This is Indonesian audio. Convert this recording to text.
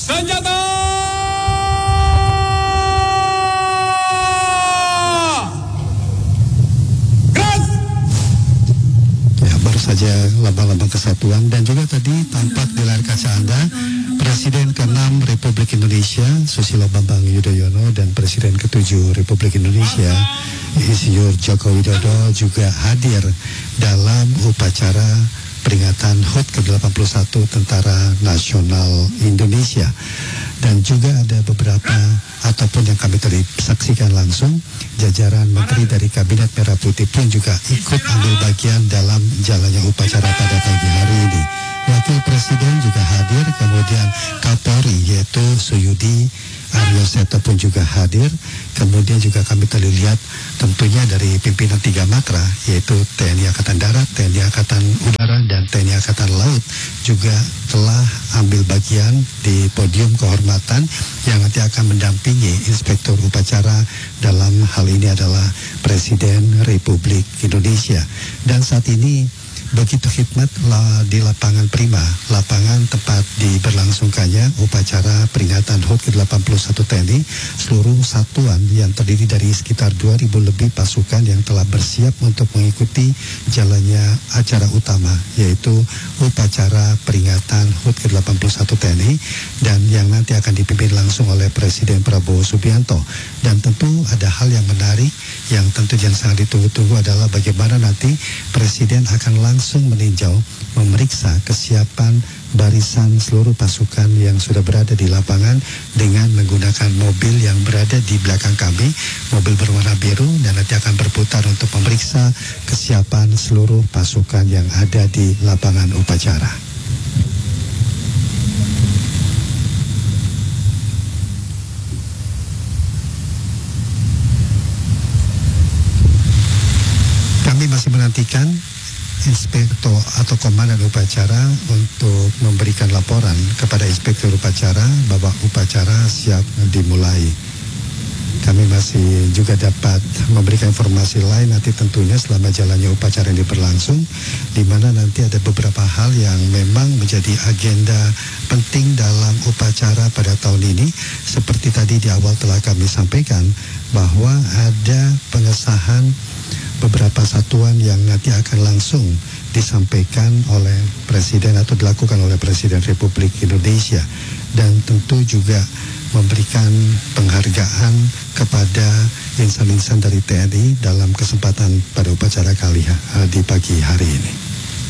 Senjata! Gerak! Ya, baru saja lambang-lambang kesatuan dan juga tadi tampak di layar kaca Anda Presiden ke-6 Republik Indonesia Susilo Bambang Yudhoyono dan Presiden ke-7 Republik Indonesia Insinyur Joko Widodo juga hadir dalam upacara peringatan HUT ke-81 Tentara Nasional Indonesia. Dan juga ada beberapa ataupun yang kami tadi saksikan langsung, jajaran menteri dari Kabinet Merah Putih pun juga ikut ambil bagian dalam jalannya upacara pada pagi hari ini. Wakil Presiden juga hadir, kemudian Kapolri yaitu Suyudi Aryo Seto pun juga hadir. Kemudian juga kami tadi lihat tentunya dari pimpinan 3 matra yaitu TNI Angkatan Darat, TNI Angkatan Udara dan TNI Angkatan Laut juga telah ambil bagian di podium kehormatan yang nanti akan mendampingi inspektur upacara. Dalam hal ini adalah Presiden Republik Indonesia. Dan saat ini begitu khidmat di lapangan Prima, lapangan tempat diberlangsungkannya upacara peringatan HUT ke-81 TNI, seluruh satuan yang terdiri dari sekitar 2.000 lebih pasukan yang telah bersiap untuk mengikuti jalannya acara utama, yaitu upacara peringatan HUT ke-81 TNI, dan yang nanti akan dipimpin langsung oleh Presiden Prabowo Subianto. Dan tentu ada hal yang menarik yang tentu yang sangat ditunggu-tunggu adalah bagaimana nanti Presiden akan langsung meninjau, memeriksa kesiapan barisan seluruh pasukan yang sudah berada di lapangan dengan menggunakan mobil yang berada di belakang kami, mobil berwarna biru, dan nanti akan berputar untuk memeriksa kesiapan seluruh pasukan yang ada di lapangan upacara. Kami masih menantikan inspektur atau komandan upacara untuk memberikan laporan kepada inspektur upacara bahwa upacara siap dimulai. Kami masih juga dapat memberikan informasi lain nanti tentunya selama jalannya upacara yang berlangsung, di mana nanti ada beberapa hal yang memang menjadi agenda penting dalam upacara pada tahun ini. Seperti tadi di awal telah kami sampaikan bahwa ada pengesahan beberapa satuan yang nanti akan langsung disampaikan oleh Presiden atau dilakukan oleh Presiden Republik Indonesia, dan tentu juga memberikan penghargaan kepada insan-insan dari TNI dalam kesempatan pada upacara di pagi hari ini.